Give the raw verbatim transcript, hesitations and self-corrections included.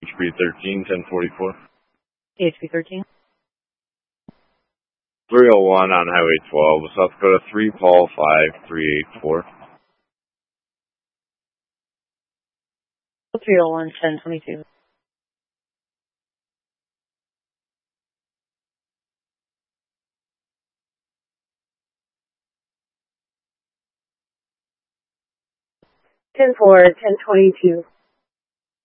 H P thirteen, ten forty-four. H P thirteen. three oh one on Highway twelve, South Dakota three, Paul five, three eight four. three oh one, ten twenty-two. ten four, ten twenty-two.